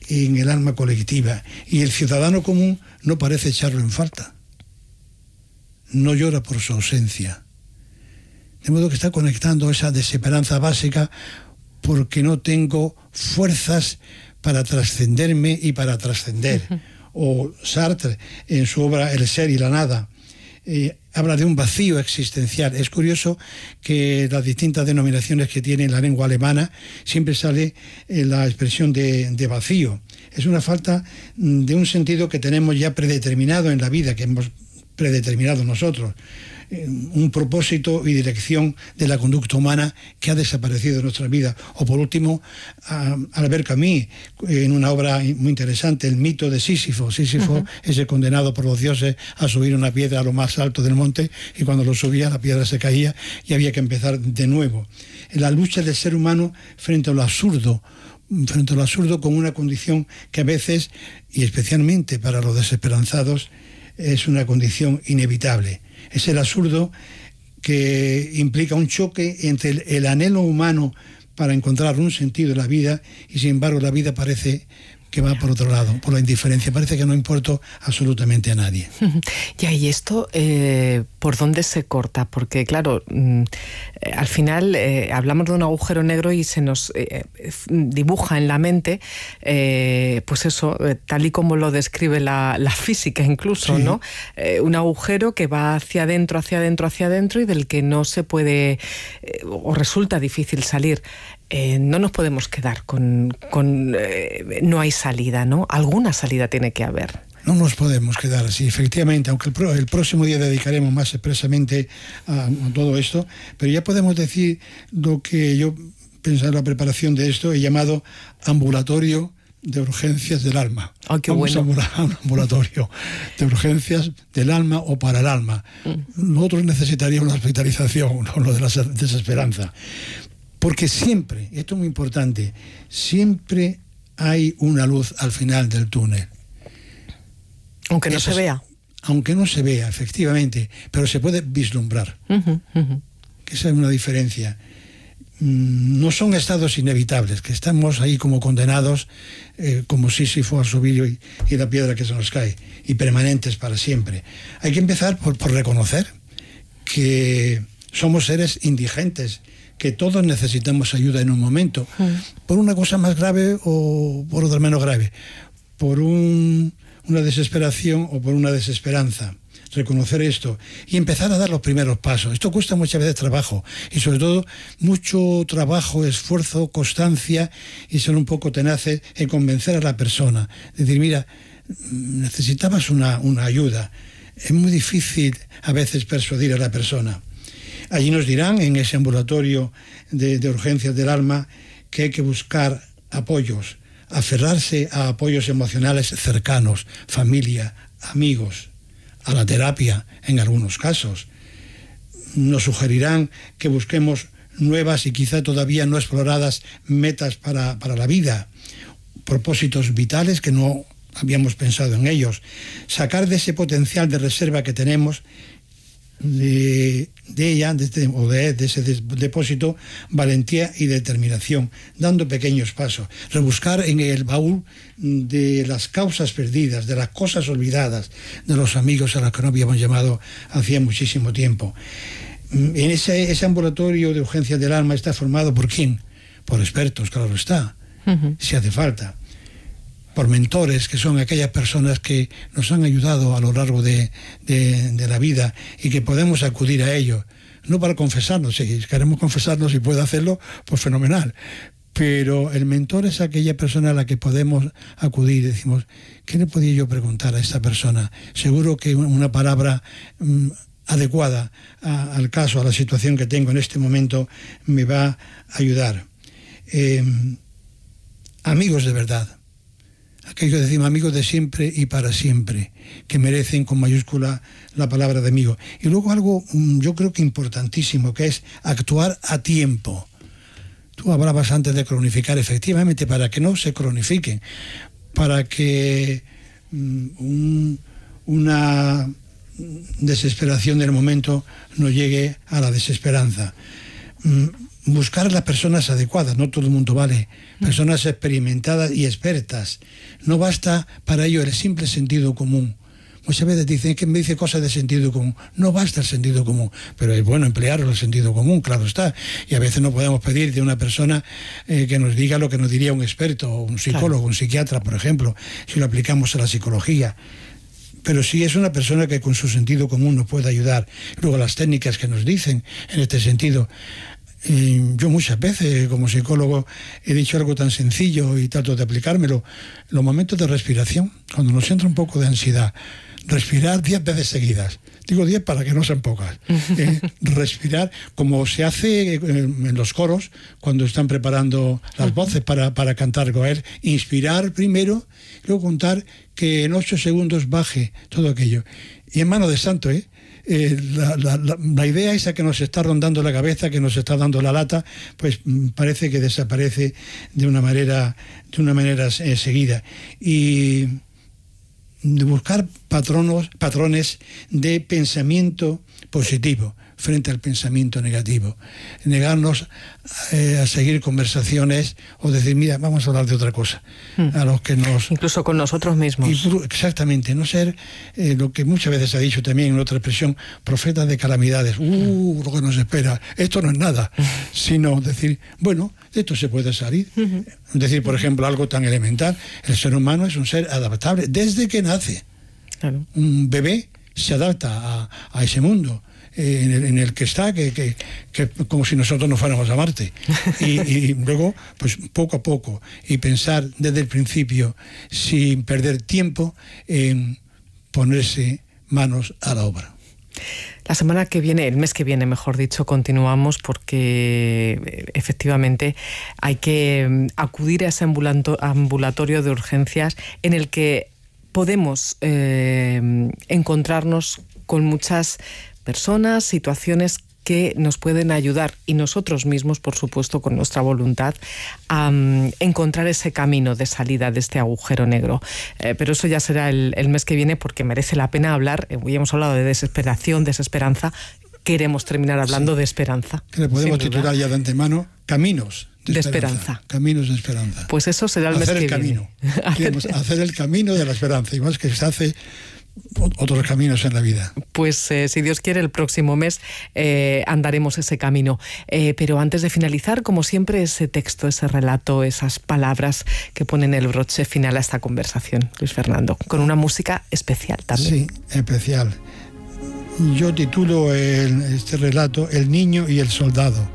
en el alma colectiva, y el ciudadano común no parece echarlo en falta. No llora por su ausencia. De modo que está conectando esa desesperanza básica porque no tengo fuerzas para trascenderme y para trascender. O Sartre, en su obra El ser y la nada, habla de un vacío existencial. Es curioso que las distintas denominaciones que tiene la lengua alemana siempre sale la expresión de vacío. Es una falta de un sentido que tenemos ya predeterminado en la vida, que hemos predeterminado nosotros. Un propósito y dirección de la conducta humana que ha desaparecido de nuestra vida. O por último, Albert Camus, en una obra muy interesante, El mito de Sísifo. Sísifo es el condenado por los dioses a subir una piedra a lo más alto del monte, y cuando lo subía la piedra se caía y había que empezar de nuevo. La lucha del ser humano frente a lo absurdo con una condición que a veces, y especialmente para los desesperanzados, es una condición inevitable. Es el absurdo que implica un choque entre el anhelo humano para encontrar un sentido en la vida, y sin embargo la vida parece que va por otro lado, por la indiferencia. Parece que no importa absolutamente a nadie. Ya, y esto, ¿por dónde se corta? Porque, claro, al final hablamos de un agujero negro y se nos dibuja en la mente, pues eso, tal y como lo describe la física incluso, sí, ¿no? Un agujero que va hacia adentro, hacia adentro, hacia adentro, y del que no se puede, o resulta difícil salir. No nos podemos quedar con no hay salida, ¿no? Alguna salida tiene que haber. No nos podemos quedar así, efectivamente, aunque el próximo día dedicaremos más expresamente a todo esto, pero ya podemos decir lo que yo pensaba en la preparación de esto, he llamado ambulatorio de urgencias del alma. Oh, qué bueno. Vamos a un ambulatorio de urgencias del alma o para el alma. Nosotros necesitaríamos la hospitalización, no lo de la desesperanza. Porque siempre, esto es muy importante, siempre hay una luz al final del túnel. Aunque no se vea. Aunque no se vea, efectivamente, pero se puede vislumbrar. Que esa es una diferencia. No son estados inevitables, que estamos ahí como condenados, como Sísifo a subir y la piedra que se nos cae, y permanentes para siempre. Hay que empezar por reconocer que somos seres indigentes, que todos necesitamos ayuda en un momento, por una cosa más grave o por otra menos grave, por una desesperación o por una desesperanza. Reconocer esto y empezar a dar los primeros pasos. Esto cuesta muchas veces trabajo, y sobre todo mucho trabajo, esfuerzo, constancia, y ser un poco tenaces en convencer a la persona. Decir, mira, necesitabas una ayuda. Es muy difícil a veces persuadir a la persona. Allí nos dirán, en ese ambulatorio de urgencias del alma, que hay que buscar apoyos, aferrarse a apoyos emocionales cercanos, familia, amigos, a la terapia en algunos casos. Nos sugerirán que busquemos nuevas y quizá todavía no exploradas metas para la vida, propósitos vitales que no habíamos pensado en ellos, sacar de ese potencial de reserva que tenemos de ese depósito valentía y determinación, dando pequeños pasos, rebuscar en el baúl de las causas perdidas, de las cosas olvidadas, de los amigos a los que no habíamos llamado hacía muchísimo tiempo. En ese ambulatorio de urgencias del alma está formado ¿por quién? Por expertos, claro está, si hace falta, por mentores, que son aquellas personas que nos han ayudado a lo largo de la vida y que podemos acudir a ellos, no para confesarnos, si queremos confesarnos y puede hacerlo, pues fenomenal, pero el mentor es aquella persona a la que podemos acudir y decimos, ¿qué le podía yo preguntar a esta persona? Seguro que una palabra adecuada al caso, a la situación que tengo en este momento, me va a ayudar. Amigos de verdad. Aquello que decimos, amigos de siempre y para siempre, que merecen con mayúscula la palabra de amigo. Y luego algo, yo creo que importantísimo, que es actuar a tiempo. Tú hablabas antes de cronificar, efectivamente, para que no se cronifiquen, para que una desesperación del momento no llegue a la desesperanza. buscar las personas adecuadas, no todo el mundo vale, personas experimentadas y expertas. No basta para ello el simple sentido común. Muchas veces dicen que me dice cosas de sentido común. No basta el sentido común, pero es bueno emplear el sentido común, claro está. Y a veces no podemos pedir de una persona que nos diga lo que nos diría un experto, o un psicólogo, claro, un psiquiatra, por ejemplo, si lo aplicamos a la psicología. Pero sí es una persona que con su sentido común nos puede ayudar. Luego las técnicas que nos dicen en este sentido. Yo muchas veces como psicólogo he dicho algo tan sencillo y trato de aplicármelo. Los momentos de respiración, cuando nos entra un poco de ansiedad, respirar 10 veces seguidas. Digo 10 para que no sean pocas. Respirar, como se hace en los coros, cuando están preparando las voces para cantar Goel. Inspirar primero, luego contar que en 8 segundos baje todo aquello. Y en mano de santo, la idea esa que nos está rondando la cabeza, que nos está dando la lata, pues parece que desaparece de una manera seguida. Y de buscar patrones de pensamiento positivo frente al pensamiento negativo. Negarnos a seguir conversaciones o decir, mira, vamos a hablar de otra cosa. A los que nos... Incluso con nosotros mismos. Exactamente, no ser lo que muchas veces se ha dicho también en otra expresión, profetas de calamidades. Lo que nos espera, esto no es nada. Sino decir, bueno, de esto se puede salir. Decir, por ejemplo, algo tan elemental, el ser humano es un ser adaptable desde que nace. Claro. Un bebé se adapta a ese mundo en el que está, que como si nosotros no fuéramos a Marte. Y luego, pues poco a poco, y pensar desde el principio, sin perder tiempo, en ponerse manos a la obra. La semana que viene, el mes que viene, mejor dicho, continuamos porque efectivamente hay que acudir a ese ambulatorio de urgencias en el que podemos encontrarnos con muchas personas, situaciones que nos pueden ayudar, y nosotros mismos, por supuesto, con nuestra voluntad, a encontrar ese camino de salida de este agujero negro. Pero eso ya será el mes que viene, porque merece la pena hablar. Hoy hemos hablado de desesperación, desesperanza. Queremos terminar hablando de esperanza. Que le podemos titular ya de antemano, Caminos de esperanza. Caminos de esperanza. Pues eso será el mes que viene. Hacer el camino de la esperanza, igual que se hace otros caminos en la vida. Pues si Dios quiere, el próximo mes andaremos ese camino. Pero antes de finalizar, como siempre, ese texto, ese relato, esas palabras que ponen el broche final a esta conversación, Luis Fernando, con una música especial también. Sí, especial. Yo titulo este relato El niño y el soldado.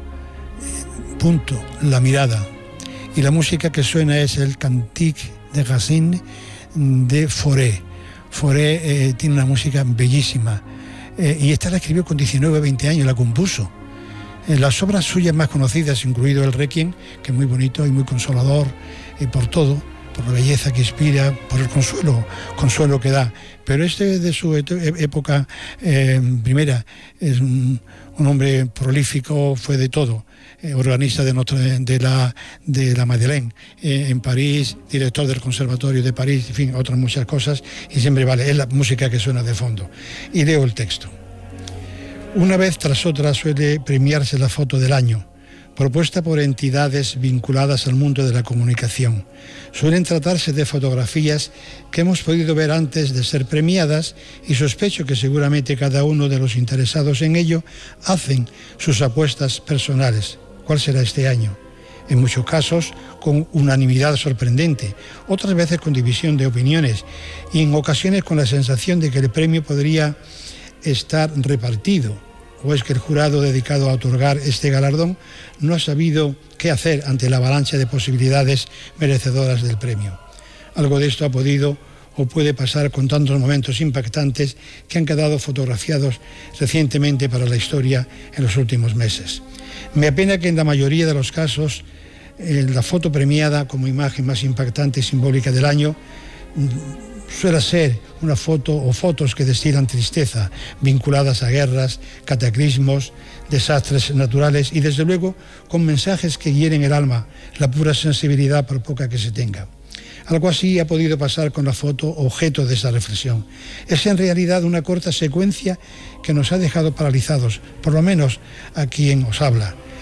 Punto, la mirada. Y la música que suena es el Cantique de Racine de Fauré. Fauré tiene una música bellísima, y esta la escribió con 19 o 20 años, la compuso. Las obras suyas más conocidas, incluido el Requiem, que es muy bonito y muy consolador por todo, por la belleza que inspira, por el consuelo que da. Pero de su época primera, es un hombre prolífico, fue de todo. Organista de la Madeleine en París, director del Conservatorio de París, en fin, otras muchas cosas, y siempre vale, es la música que suena de fondo. Y leo el texto. Una vez tras otra suele premiarse la foto del año, propuesta por entidades vinculadas al mundo de la comunicación. Suelen tratarse de fotografías que hemos podido ver antes de ser premiadas, y sospecho que seguramente cada uno de los interesados en ello hacen sus apuestas personales. ¿Cuál será este año? En muchos casos con unanimidad sorprendente, otras veces con división de opiniones, y en ocasiones con la sensación de que el premio podría estar repartido, o es que el jurado dedicado a otorgar este galardón no ha sabido qué hacer ante la avalancha de posibilidades merecedoras del premio. Algo de esto ha podido o puede pasar con tantos momentos impactantes que han quedado fotografiados recientemente para la historia en los últimos meses. Me apena que en la mayoría de los casos la foto premiada como imagen más impactante y simbólica del año suele ser una foto o fotos que destilan tristeza, vinculadas a guerras, cataclismos, desastres naturales, y desde luego con mensajes que hieren el alma, la pura sensibilidad por poca que se tenga. Algo así ha podido pasar con la foto objeto de esa reflexión. Es en realidad una corta secuencia que nos ha dejado paralizados, por lo menos a quien os habla.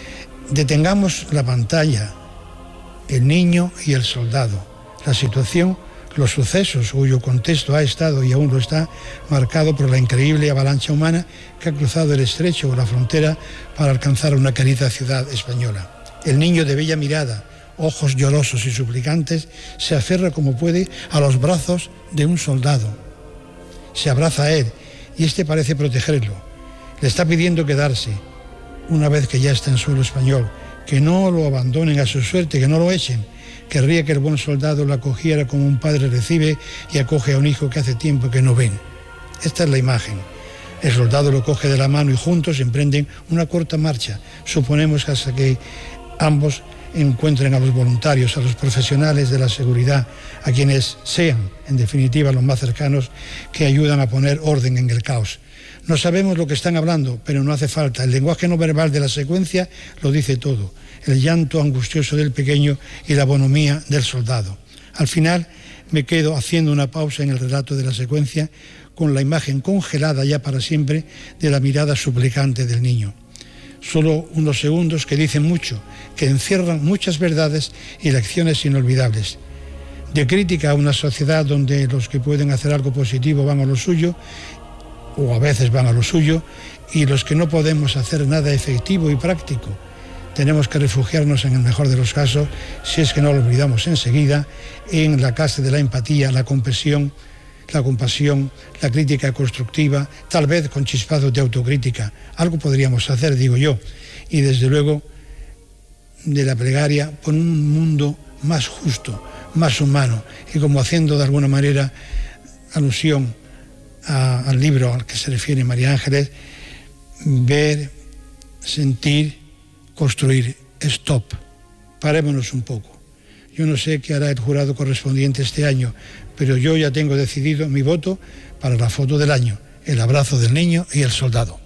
Detengamos la pantalla, el niño y el soldado. La situación, los sucesos cuyo contexto ha estado y aún lo está marcado por la increíble avalancha humana que ha cruzado el estrecho o la frontera para alcanzar una querida ciudad española. El niño de bella mirada, ojos llorosos y suplicantes, se aferra como puede a los brazos de un soldado. Se abraza a él y este parece protegerlo. Le está pidiendo quedarse una vez que ya está en suelo español, que no lo abandonen a su suerte, que no lo echen. Querría que el buen soldado lo acogiera como un padre recibe y acoge a un hijo que hace tiempo que no ven. Esta es la imagen. El soldado lo coge de la mano y juntos emprenden una corta marcha. Suponemos hasta que ambos encuentren a los voluntarios, a los profesionales de la seguridad, a quienes sean, en definitiva, los más cercanos, que ayudan a poner orden en el caos. No sabemos lo que están hablando, pero no hace falta. El lenguaje no verbal de la secuencia lo dice todo. El llanto angustioso del pequeño y la bonomía del soldado. Al final me quedo haciendo una pausa en el relato de la secuencia con la imagen congelada ya para siempre de la mirada suplicante del niño. Solo unos segundos que dicen mucho, que encierran muchas verdades y lecciones inolvidables. De crítica a una sociedad donde los que pueden hacer algo positivo van a lo suyo, o a veces van a lo suyo, y los que no podemos hacer nada efectivo y práctico, tenemos que refugiarnos, en el mejor de los casos, si es que no lo olvidamos enseguida, en la casa de la empatía, la compasión, la crítica constructiva, tal vez con chispazos de autocrítica. Algo podríamos hacer, digo yo, y desde luego de la plegaria por un mundo más justo, más humano, y como haciendo de alguna manera alusión al libro al que se refiere María Ángeles, ver, sentir, construir. Stop. Parémonos un poco. Yo no sé qué hará el jurado correspondiente este año, pero yo ya tengo decidido mi voto para la foto del año, el abrazo del niño y el soldado.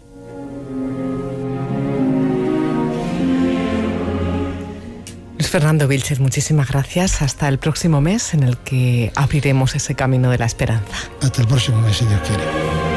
Luis Fernando Vilches, muchísimas gracias. Hasta el próximo mes en el que abriremos ese camino de la esperanza. Hasta el próximo mes, si Dios quiere.